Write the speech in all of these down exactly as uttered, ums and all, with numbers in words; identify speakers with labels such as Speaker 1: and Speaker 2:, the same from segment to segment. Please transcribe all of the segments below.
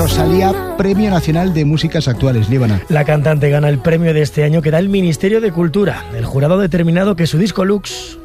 Speaker 1: Rosalía, Premio Nacional de Músicas Actuales. Líbana.
Speaker 2: La cantante gana el premio de este año que da el Ministerio de Cultura. El jurado ha determinado que su disco Lux,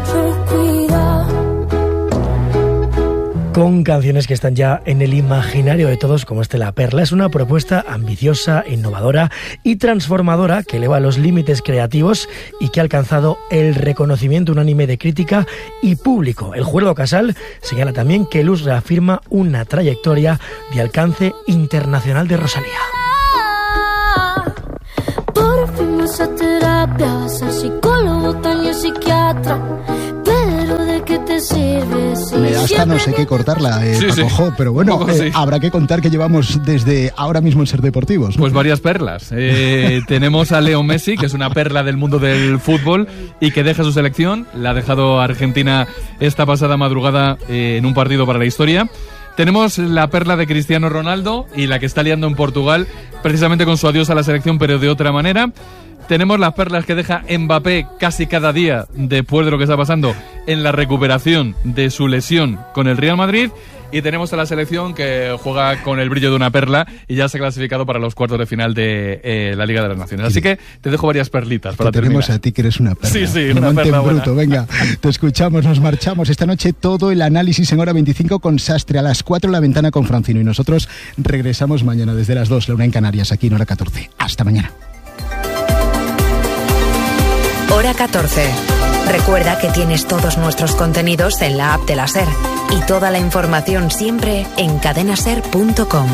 Speaker 2: con canciones que están ya en el imaginario de todos, como este La Perla, es una propuesta ambiciosa, innovadora y transformadora que eleva los límites creativos y que ha alcanzado el reconocimiento unánime de crítica y público. El jurado Casal señala también que Lux reafirma una trayectoria de alcance internacional de Rosalía.
Speaker 3: Por fin vas a terapia, vas a psicólogo, también psiquiatra. Pero ¿de qué te sirve? Si
Speaker 1: Me da hasta no sé qué cortarla, eh,
Speaker 4: sí,
Speaker 1: Paco
Speaker 4: sí.
Speaker 1: Jo, pero bueno,
Speaker 4: Poco,
Speaker 1: eh,
Speaker 4: sí.
Speaker 1: habrá que contar que llevamos desde ahora mismo en Ser Deportivos, ¿no?
Speaker 4: Pues varias perlas. Eh, tenemos a Leo Messi, que es una perla del mundo del fútbol y que deja su selección. La ha dejado Argentina esta pasada madrugada eh, en un partido para la historia. Tenemos la perla de Cristiano Ronaldo y la que está liando en Portugal, precisamente con su adiós a la selección, pero de otra manera. Tenemos las perlas que deja Mbappé casi cada día después de lo que está pasando en la recuperación de su lesión con el Real Madrid. Y tenemos a la selección que juega con el brillo de una perla y ya se ha clasificado para los cuartos de final de eh, la Liga de las Naciones. Así que te dejo varias perlitas para
Speaker 1: te tenemos
Speaker 4: terminar.
Speaker 1: a ti que eres una perla.
Speaker 4: Sí, sí, una
Speaker 1: Monte
Speaker 4: perla buena.
Speaker 1: bruto. Venga, te escuchamos, nos marchamos. Esta noche todo el análisis en Hora veinticinco con Sastre. A las cuatro La Ventana con Francino. Y nosotros regresamos mañana desde las dos, la una en Canarias, aquí en Hora catorce. Hasta mañana.
Speaker 5: Hora catorce. Recuerda que tienes todos nuestros contenidos en la app de la SER y toda la información siempre en cadena ser punto com.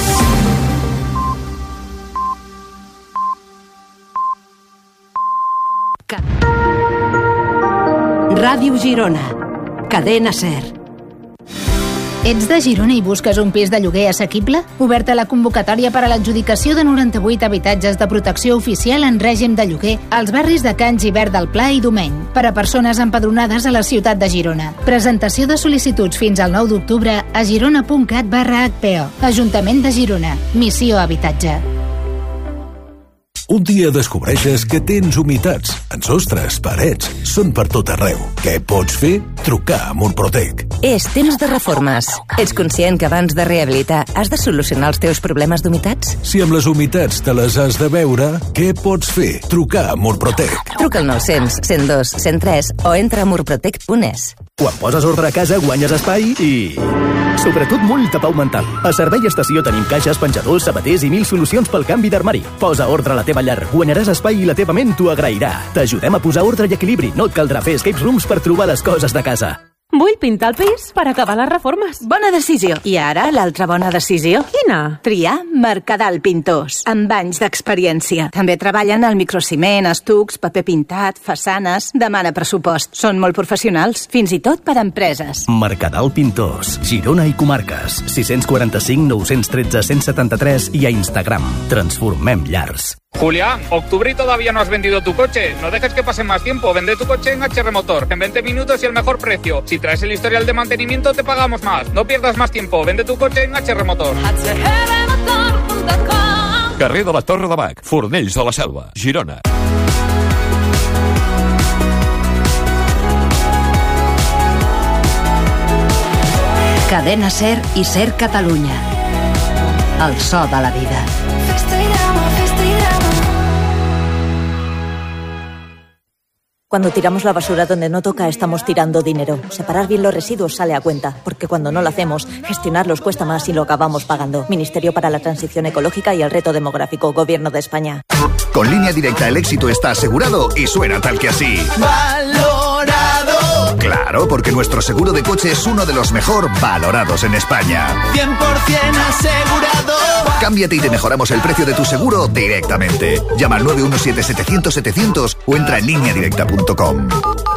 Speaker 6: Ràdio Girona. Cadena SER.
Speaker 7: Ets de Girona i busques un pis de lloguer assequible? Oberta la convocatòria per a l'adjudicació de noranta-vuit habitatges de protecció oficial en règim de lloguer als barris de Can Gibert del Pla i Domeny, per a persones empadronades a la ciutat de Girona. Presentació de sol·licituds fins al nou d'octubre a girona.cat barra HPO. Ajuntament de Girona. Missió Habitatge.
Speaker 8: Un dia descobreixes que tens humitats en sostres, parets, són per tot arreu. Què pots fer? Trucar a Murprotec.
Speaker 5: És temps de reformes. Ets conscient que abans de rehabilitar has de solucionar els teus problemes d'humitats?
Speaker 8: Si amb les humitats te les has de veure, què pots fer? Trucar a Murprotec.
Speaker 5: Truca al nou-cents, cent dos, cent tres o entra a murprotec punt es.
Speaker 9: Quan poses ordre a casa guanyes espai i... sobretot molta pau mental. A Servei Estació tenim caixes, penjadors, sabaters i mil solucions pel canvi d'armari. Posa ordre a la teva llar, guanyaràs espai i la teva ment t'ho agrairà. T'ajudem a posar ordre i equilibri. No et caldrà fer escape rooms per trobar les coses de casa.
Speaker 6: Vull pintar el pis per acabar les reformes.
Speaker 10: Bona decisió. I ara, l'altra bona decisió?
Speaker 6: Quina?
Speaker 10: Triar Mercadal Pintors, amb anys d'experiència. També treballen al microciment, estucs, paper pintat, façanes... Demana pressupost. Són molt professionals, fins i tot per a empreses.
Speaker 9: Mercadal Pintors, Girona i comarques. sis quatre cinc, nou un tres, cent setanta-tres i a Instagram. Transformem llars.
Speaker 11: Julián, octubre y todavía no has vendido tu coche. No dejes que pase más tiempo. Vende tu coche en H R Motor. En veinte minutos y el mejor precio. Si traes el historial de mantenimiento, te pagamos más. No pierdas más tiempo. Vende tu coche en H R Motor.
Speaker 12: Carrer de la Torre de Bac, Fornells de la Selva, Girona.
Speaker 6: Cadena SER i SER Catalunya. El so de la vida.
Speaker 13: Cuando tiramos la basura donde no toca, estamos tirando dinero. Separar bien los residuos sale a cuenta, porque cuando no lo hacemos, gestionarlos cuesta más y lo acabamos pagando. Ministerio para la Transición Ecológica y el Reto Demográfico, Gobierno de España.
Speaker 14: Con Línea Directa el éxito está asegurado y suena tal que así. ¡Valorado! Claro, porque nuestro seguro de coche es uno de los mejor valorados en España.
Speaker 15: cien por ciento asegurado.
Speaker 14: Cámbiate y te mejoramos el precio de tu seguro directamente. Llama al nueve uno siete, setecientos, setecientos o entra en línea directa punto com.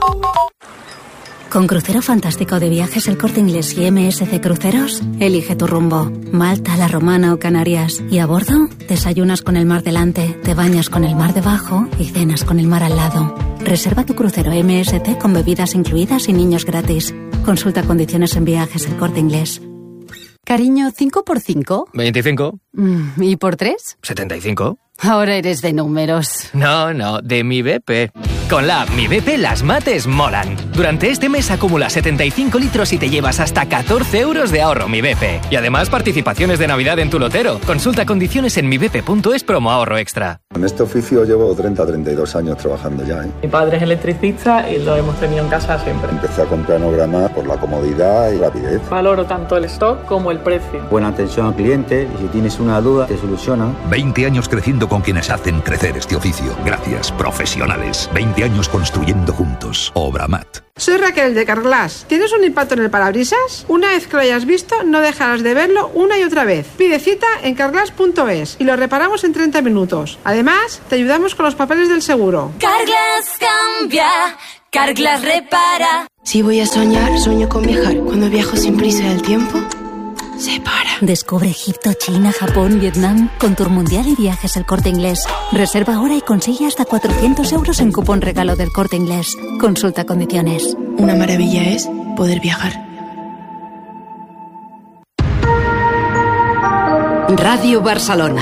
Speaker 7: Con Crucero Fantástico de Viajes El Corte Inglés y M S C Cruceros, elige tu rumbo. Malta, La Romana o Canarias. Y a bordo, desayunas con el mar delante, te bañas con el mar debajo y cenas con el mar al lado. Reserva tu crucero M S C con bebidas incluidas y niños gratis. Consulta condiciones en Viajes El Corte Inglés.
Speaker 6: Cariño, ¿cinco por cinco?
Speaker 16: veinticinco.
Speaker 6: Mm, ¿Y por tres?
Speaker 16: setenta y cinco.
Speaker 6: Ahora eres de números.
Speaker 16: No, no, de mi B P. Con la app Mi B P las mates molan. Durante este mes acumula setenta y cinco litros y te llevas hasta catorce euros de ahorro Mi B P. Y además participaciones de Navidad en tu lotero. Consulta condiciones en mi b p punto es promo ahorro extra.
Speaker 17: En este oficio llevo treinta a treinta y dos años trabajando ya. ¿eh?
Speaker 18: Mi padre es electricista y lo hemos tenido en casa siempre.
Speaker 17: Empecé a comprar Nograma por la comodidad y rapidez.
Speaker 18: Valoro tanto el stock como el precio.
Speaker 19: Buena atención al cliente y si tienes una duda te soluciona.
Speaker 8: veinte años creciendo con quienes hacen crecer este oficio. Gracias, profesionales. veinte años construyendo juntos. Obramat.
Speaker 20: Soy Raquel de Carglass. ¿Tienes un impacto en el parabrisas? Una vez que lo hayas visto, no dejarás de verlo una y otra vez. Pide cita en carglass punto es y lo reparamos en treinta minutos. Además, te ayudamos con los papeles del seguro.
Speaker 3: Carglass cambia, Carglass repara.
Speaker 21: Si voy a soñar, sueño con viajar. Cuando viajo sin prisa del tiempo, se para.
Speaker 22: Descubre Egipto, China, Japón, Vietnam con Tour Mundial y Viajes El Corte Inglés. Reserva ahora y consigue hasta cuatrocientos euros en cupón regalo del Corte Inglés. Consulta condiciones.
Speaker 21: Una maravilla es poder viajar.
Speaker 6: Ràdio Barcelona.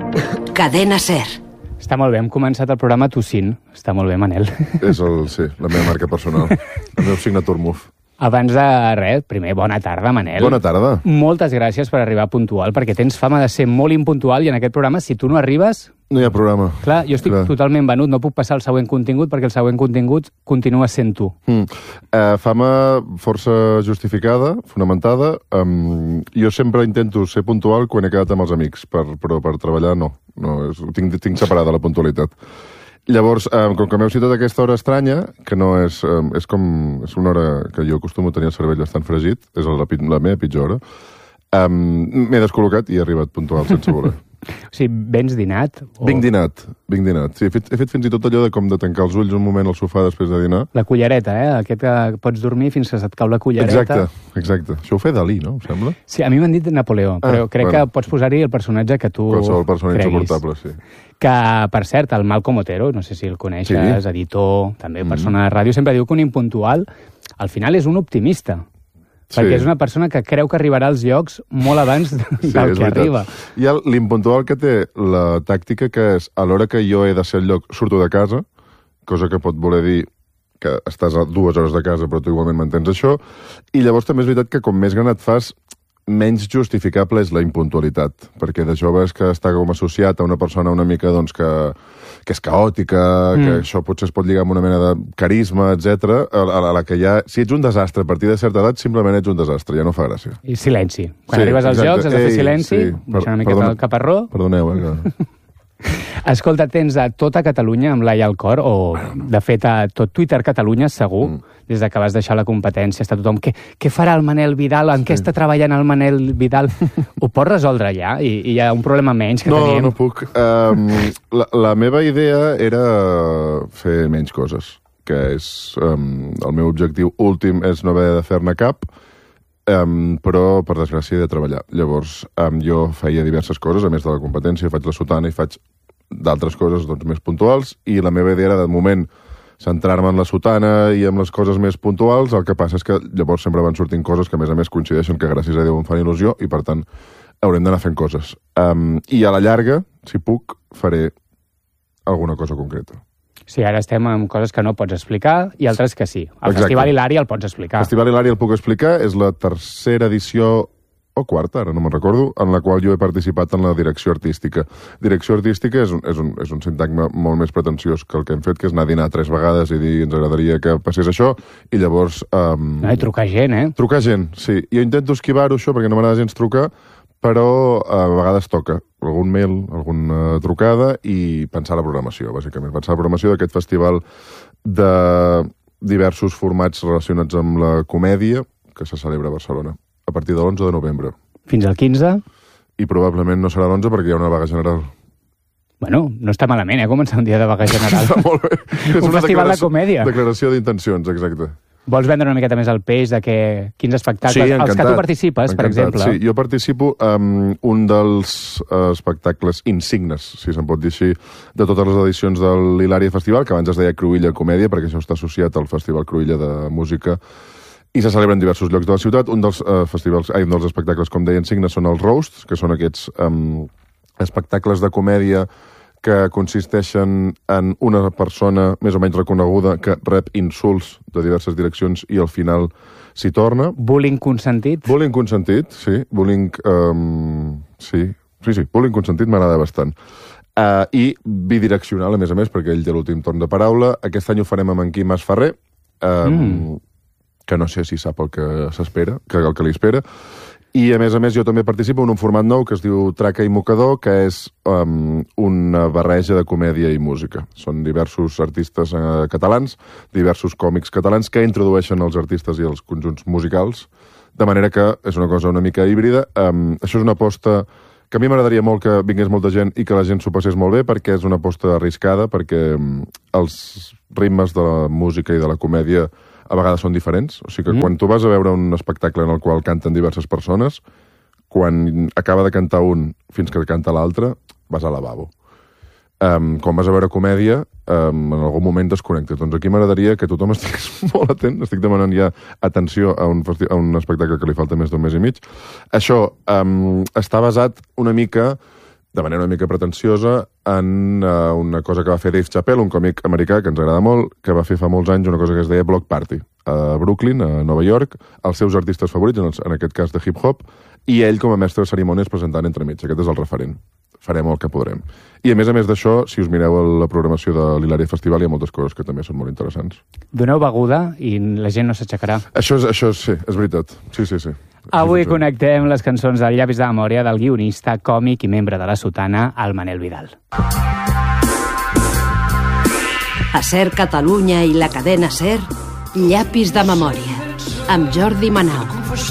Speaker 6: Cadena SER.
Speaker 23: Està molt bé, hem començat el programa tossint. Està molt bé, Manel.
Speaker 24: És el, sí, la meva marca personal. El meu signature move.
Speaker 23: Abans de res, primer, bona tarda, Manel.
Speaker 24: Bona tarda.
Speaker 23: Moltes gràcies per arribar puntual, perquè tens fama de ser molt impuntual i en aquest programa, si tu no arribes...
Speaker 24: No hi ha programa.
Speaker 23: Clar, jo estic
Speaker 24: Clar.
Speaker 23: totalment venut, no puc passar al següent contingut perquè el següent contingut continua sent tu.
Speaker 24: Mm. Uh, fama força justificada, fonamentada. Um, jo sempre intento ser puntual quan he quedat amb els amics, per, però per treballar no. no és, tinc, tinc separada la puntualitat. Llavors, um, com que m'heu citat aquesta hora estranya, que no és... Um, és com... És una hora que jo acostumo a tenir el cervell bastant fregit, és la, la meva pitjor hora, um, m'he descol·locat i he arribat puntual sense voler.
Speaker 23: O sigui, vens dinat? O...
Speaker 24: Vinc dinat, vinc dinat. Sí, he, fet, he fet fins i tot allò de com de tancar els ulls un moment al sofà després de dinar.
Speaker 23: La cullereta, eh? Aquest que pots dormir fins que se't cau la cullereta.
Speaker 24: Exacte, exacte. Això ho feia Dalí, no? Em sembla?
Speaker 23: Sí, a mi m'han dit Napoleó, però
Speaker 24: ah,
Speaker 23: crec
Speaker 24: bueno.
Speaker 23: que pots posar-hi el personatge que tu
Speaker 24: Qualsevol persona
Speaker 23: creguis.
Speaker 24: insuportable, sí.
Speaker 23: Que, per cert, el Malcom Otero, no sé si el coneixes, sí. editor, també
Speaker 24: Mm.
Speaker 23: persona de ràdio, sempre diu que un impuntual al final és un optimista.
Speaker 24: Sí.
Speaker 23: Perquè és una persona que creu que arribarà als llocs molt abans de,
Speaker 24: Sí,
Speaker 23: del
Speaker 24: és
Speaker 23: que
Speaker 24: veritat.
Speaker 23: arriba.
Speaker 24: Hi ha l'impuntual que té la tàctica que és, a l'hora que jo he de ser al lloc, surto de casa, cosa que pot voler dir que estàs a dues hores de casa però tu igualment mantens això, i llavors també és veritat que com més gran et fas, menys justificable és la impuntualitat, perquè de jove és que està com associat a una persona una mica doncs, que, que és caòtica, mm. que això potser es pot lligar amb una mena de carisma, etcètera, a, a, a la que ja... Si ets un desastre a partir de certa edat, simplement ets un desastre, ja no fa gràcia.
Speaker 23: I silenci. Quan
Speaker 24: Sí,
Speaker 23: arribes als
Speaker 24: exacte.
Speaker 23: llocs has de fer
Speaker 24: Ei,
Speaker 23: silenci,
Speaker 24: sí.
Speaker 23: baixar una miqueta
Speaker 24: Perdona-
Speaker 23: el caparró.
Speaker 24: Perdoneu, eh, que...
Speaker 23: Escolta, tens a tota Catalunya amb l'Ai al cor, o de fet a tot Twitter Catalunya, segur, mm. des de que vas deixar la competència, està tothom... Què, què farà el Manel Vidal? En sí. què està treballant el Manel Vidal? Ho pots resoldre ja? I, i hi ha un problema menys que
Speaker 24: no,
Speaker 23: teníem.
Speaker 24: No, no puc. Um, la, la meva idea era fer menys coses, que és... Um, el meu objectiu últim és no haver de fer-ne cap, um, però, per desgràcia, he de treballar. Llavors, um, jo feia diverses coses, a més de la competència, faig la sotana i faig d'altres coses doncs, més puntuals, i la meva idea era, de moment, centrar-me en la sotana i en les coses més puntuals. El que passa és que llavors sempre van sortint coses que, a més a més, coincideixen que, gràcies a Déu, em fan il·lusió, i, per tant, haurem d'anar fent coses. Um, I a la llarga, si puc, faré alguna cosa concreta.
Speaker 23: Sí, ara estem amb coses que no pots explicar i altres que sí. El
Speaker 24: Exacte.
Speaker 23: Festival Hilari el pots explicar.
Speaker 24: El Festival Hilari el puc explicar, és la tercera edició o quarta, ara no me'n recordo, en la qual jo he participat en la direcció artística. Direcció artística és un, és un, és un sintagma molt més pretensiós que el que hem fet, que és anar a dinar tres vegades i dir ens agradaria que passés això, i llavors... Um...
Speaker 23: No, i trucar gent, eh?
Speaker 24: Trucar gent, sí. Jo intento esquivar-ho, això, perquè no m'agrada gens trucar, però a vegades toca algun mail, alguna trucada, i pensar la programació, bàsicament. Pensar la programació d'aquest festival de diversos formats relacionats amb la comèdia que se celebra a Barcelona a partir de l'onze de novembre.
Speaker 23: Fins al quinze?
Speaker 24: I probablement no serà l'onze perquè hi ha una vaga general.
Speaker 23: Bueno, no està malament, eh, començar un dia de vaga general.
Speaker 24: Està molt bé. És
Speaker 23: Un
Speaker 24: una
Speaker 23: festival de
Speaker 24: declaració-
Speaker 23: comèdia.
Speaker 24: Declaració d'intencions, exacte.
Speaker 23: Vols vendre una miqueta més el peix de que, quins espectacles...
Speaker 24: Sí,
Speaker 23: els que tu participes,
Speaker 24: encantat.
Speaker 23: per exemple.
Speaker 24: Sí, jo participo en un dels uh, espectacles insignes, si se'n pot dir així, de totes les edicions de l'Hilària Festival, que abans es deia Cruïlla Comèdia, perquè això està associat al Festival Cruïlla de Música, i se celebra en diversos llocs de la ciutat. Un dels uh, festivals, ai, un dels espectacles, com deia, insignes són els roasts, que són aquests um, espectacles de comèdia que consisteixen en una persona més o menys reconeguda que rep insults de diverses direccions i al final s'hi torna.
Speaker 23: Bullying consentit?
Speaker 24: Bullying consentit, sí. Bullying... Um, sí. sí, sí, bullying consentit m'agrada bastant. Uh, I bidireccional, a més a més, perquè ell té l'últim torn de paraula. Aquest any ho farem amb en Quim Masferrer, um, mm. que no sé si sap el que s'espera, que el que li espera. I, a més a més, jo també participo en un format nou que es diu Traca i Mocador, que és um, una barreja de comèdia i música. Són diversos artistes uh, catalans, diversos còmics catalans que introdueixen els artistes i els conjunts musicals, de manera que és una cosa una mica híbrida. Um, això és una aposta que a mi m'agradaria molt que vingués molta gent i que la gent s'ho passés molt bé, perquè és una aposta arriscada, perquè um, els ritmes de la música i de la comèdia a vegades són diferents. O sigui que mm. quan tu vas a veure un espectacle en el qual canten diverses persones, quan acaba de cantar un fins que canta l'altre, vas al lavabo. Um, quan vas a veure comèdia, um, en algun moment desconnectes. Doncs aquí m'agradaria que tothom estigués molt atent. Estic demanant ja atenció a un, a un espectacle que li falta més d'un mes i mig. Això um, està basat una mica, de manera una mica pretensiosa, en uh, una cosa que va fer Dave Chappelle, un còmic americà que ens agrada molt, que va fer fa molts anys una cosa que es deia Block Party, a Brooklyn, a Nova York, els seus artistes favorits, en, el, en aquest cas de hip-hop, i ell com a mestre de cerimònies presentant entremig. Aquest és el referent. Farem el que podrem. I a més a més d'això, si us mireu la programació de l'Hilària Festival, hi ha moltes coses que també són molt interessants.
Speaker 23: Doneu beguda i la gent no s'aixecarà.
Speaker 24: Això, és, això és, sí, és veritat. Sí, sí, sí.
Speaker 23: Avui connectem les cançons del Llapis de Memòria del guionista, còmic i membre de la Sotana, el Manel Vidal.
Speaker 6: A SER Catalunya i la cadena SER, Llapis de Memòria, amb Jordi Manau.